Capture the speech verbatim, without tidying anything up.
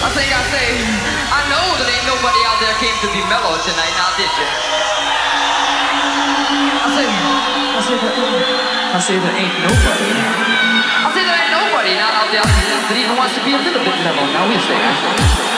I think I say, I know that ain't nobody out there came to be mellow tonight, now did you? I say, I say that, I say there ain't nobody. I say there ain't nobody not out there that even wants to be a little bit mellow, now is there?